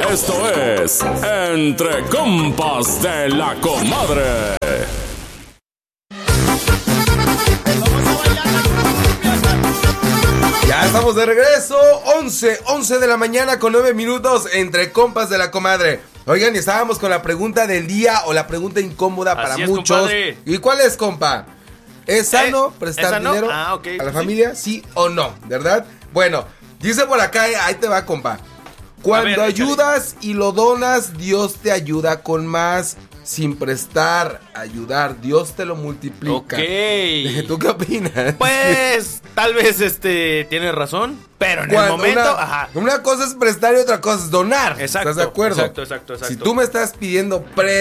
Esto es Entre Compas de la Comadre. Ya estamos de regreso, 11 de la mañana con 9 minutos entre compas de la comadre. Oigan, y estábamos con la pregunta del día o la pregunta incómoda para muchos. Compadre. ¿Y cuál es, compa? ¿Es sano prestar dinero a la familia? ¿Sí o no? ¿Verdad? Bueno, dice por acá, ahí te va, compa. Cuando ayudas y lo donas, Dios te ayuda con más. Sin prestar, ayudar, Dios te lo multiplica. Ok. ¿Tú qué opinas? Pues, tal vez tienes razón, pero en el momento, una cosa es prestar y otra cosa es donar. Exacto. ¿Estás de acuerdo? Exacto. Si tú me estás pidiendo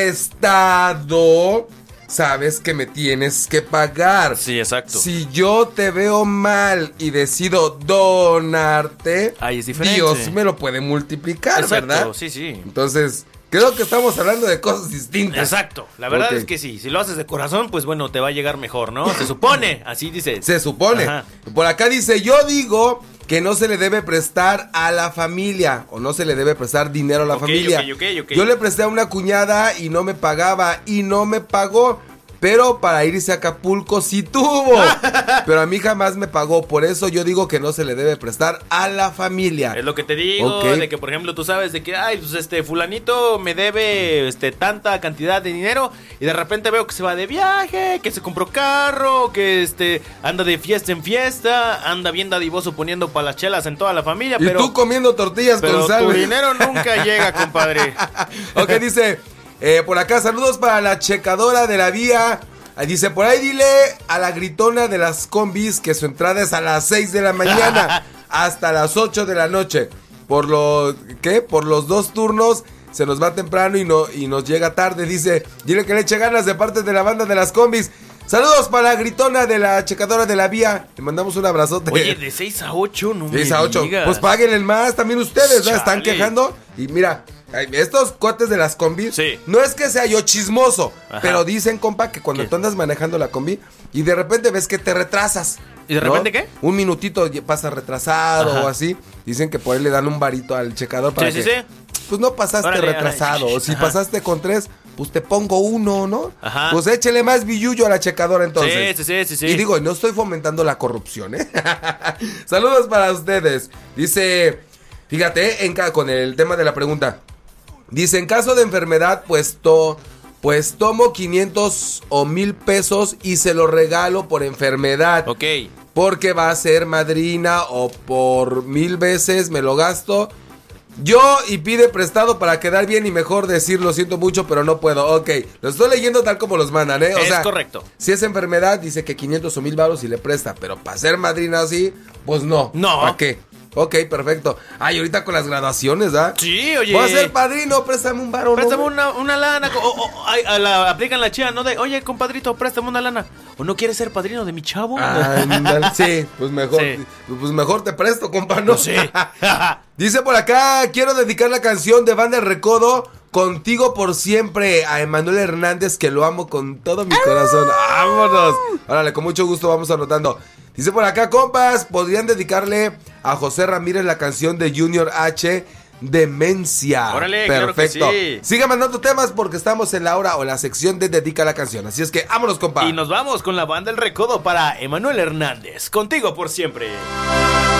prestado, sabes que me tienes que pagar. Sí, exacto. Si yo te veo mal y decido donarte, ahí es diferente. Dios me lo puede multiplicar, exacto, ¿verdad? Sí. Entonces, creo que estamos hablando de cosas distintas. Exacto, la verdad es que sí. Si lo haces de corazón, pues bueno, te va a llegar mejor, ¿no? Se supone, así dice. Se supone. Ajá. Por acá dice, yo digo que no se le debe prestar a la familia o no se le debe prestar dinero a la familia. Okay. Yo le presté a una cuñada y no me pagaba y no me pagó. Pero para irse a Acapulco sí tuvo. Pero a mí jamás me pagó. Por eso yo digo que no se le debe prestar a la familia. Es lo que te digo, de que por ejemplo tú sabes de que, ay, pues fulanito me debe tanta cantidad de dinero y de repente veo que se va de viaje, que se compró carro, que anda de fiesta en fiesta, anda bien dadivoso poniendo para las chelas en toda la familia, y pero tú comiendo tortillas con sal. Pero tu dinero nunca llega, compadre. Ok, dice por acá, saludos para la checadora de la vía. Dice, por ahí dile a la gritona de las combis que su entrada es a las 6 de la mañana hasta las 8 de la noche. Por los 2 turnos se nos va temprano y nos llega tarde. Dice, dile que le eche ganas de parte de la banda de las combis. Saludos para la gritona de la checadora de la vía. Le mandamos un abrazote. Oye, de 6 a 8, no me 6 a 8. digas. Pues paguen el más también ustedes, ¿no? Están quejando. Y mira, estos cuates de las combis, no es que sea yo chismoso, pero dicen, compa, que cuando tú andas manejando la combi y de repente ves que te retrasas. ¿Y de repente qué? Un minutito pasa retrasado o así. Dicen que por ahí le dan un varito al checador para que pues no pasaste retrasado. O si pasaste con 3, pues te pongo 1, ¿no? Ajá. Pues échele más billullo a la checadora entonces. Sí. Y digo, no estoy fomentando la corrupción, ¿eh? Saludos para ustedes. Dice, fíjate, con el tema de la pregunta. Dice, en caso de enfermedad, pues tomo 500 o 1000 pesos y se lo regalo por enfermedad. Ok. Porque va a ser madrina o por 1000 veces me lo gasto. Yo y pide prestado para quedar bien y mejor decir lo siento mucho, pero no puedo. Ok, lo estoy leyendo tal como los mandan, ¿eh? Es correcto. Si es enfermedad, dice que 500 o 1000 varos y le presta, pero para ser madrina así, pues no. No. ¿Para qué? Ok, perfecto. Ay, ahorita con las graduaciones, ¿ah? Sí, oye. Voy a ser padrino, préstame un varo. Préstame una lana. Aplican la chida, ¿no? Oye, compadrito, préstame una lana. ¿O no quieres ser padrino de mi chavo? Sí, pues mejor. Sí. Pues mejor te presto, compa, ¿no? Sí. Dice por acá, quiero dedicar la canción de Banda El Recodo, Contigo por Siempre, a Emanuel Hernández, que lo amo con todo mi corazón. ¡Vámonos! Órale, con mucho gusto vamos anotando. Dice por acá, compas, podrían dedicarle a José Ramírez la canción de Junior H, Demencia. Órale, perfecto. Claro que sí. Siga mandando temas porque estamos en la hora o la sección de Dedica la canción. Así es que vámonos, compa. Y nos vamos con la Banda El Recodo para Emanuel Hernández. Contigo por siempre.